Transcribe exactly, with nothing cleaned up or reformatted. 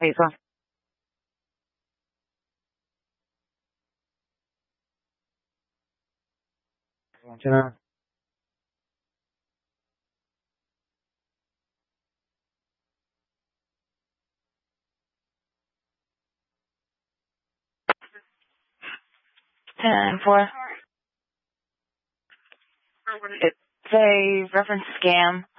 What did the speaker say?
Hey, so Angela. ten four. It's a reference scam.